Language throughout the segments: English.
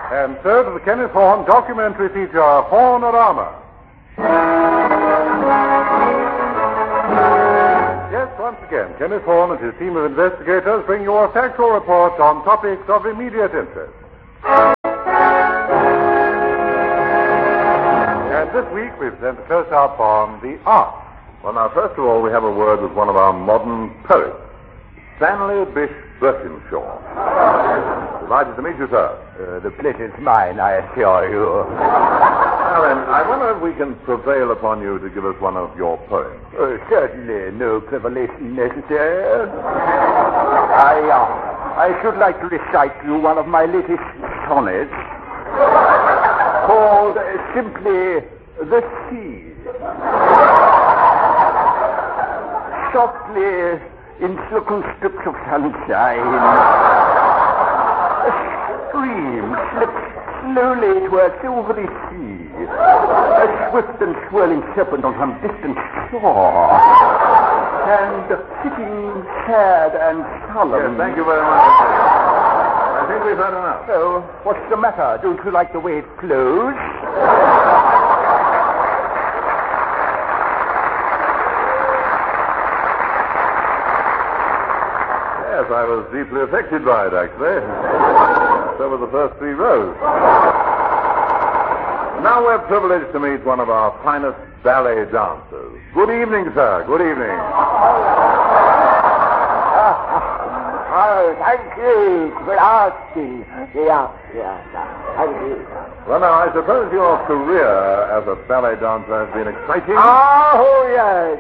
And so to the Kenneth Horne documentary feature, Hornorama. Yes, once again, Kenneth Horne and his team of investigators bring you a factual report on topics of immediate interest. And this week we present a close-up on the arts. Well, now, first of all, we have a word with one of our modern poets, Stanley Bish Berkinshaw. Delighted to meet you, sir. The pleasure's mine, I assure you. Now then, I wonder if we can prevail upon you to give us one of your poems. Certainly, no preparation necessary. I should like to recite to you one of my latest sonnets, called simply The Sea. Softly, in silken strips of sunshine, a stream slips slowly to a silvery sea, a swift and swirling serpent on some distant shore, and sitting sad and solemn. Yes, thank you very much. I think we've had enough. So, what's the matter? Don't you like the way it flows? Yes, I was deeply affected by it, actually. So were the first 3 rows. Now we're privileged to meet one of our finest ballet dancers. Good evening, sir. Good evening. Oh, thank you for asking. Yeah, thank you. Well, now, I suppose your career as a ballet dancer has been exciting? Oh, yes.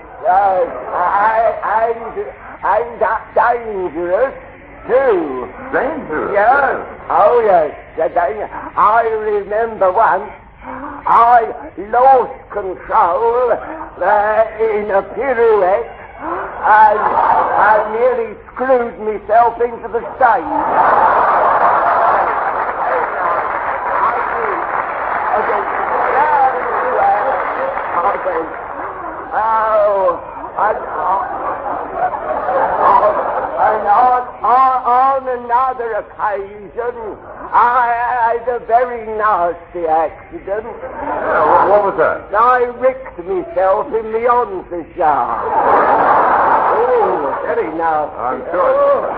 And dangerous, too. Dangerous? Yes. Oh, yes. I remember once I lost control in a pirouette and I nearly screwed myself into the stage. And on another occasion, I had a very nasty accident. What was that? I wrecked myself in the Onsa. Oh, very nasty. I'm sure.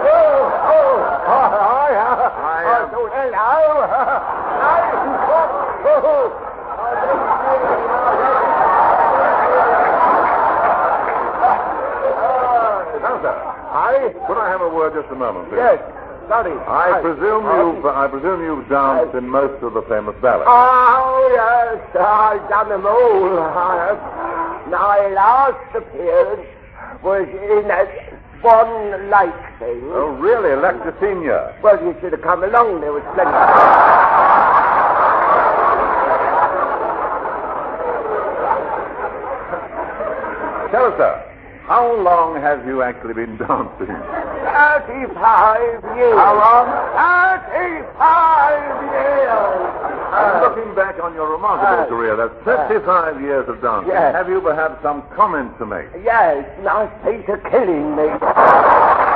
Could I have a word just a moment, please? Yes, sorry. I presume you've danced in most of the famous ballets. Oh, yes, I've done them all. My last appearance was in a Swan Lake thing. Oh, really? Lactatina? Well, you should have come along. There was plenty. Tell us, sir, how long have you actually been dancing? 35 years. How long? 35 years. Looking back on your remarkable career, that's 35 years of dancing. Yes. Have you perhaps some comment to make? Yes, nice Peter killing me.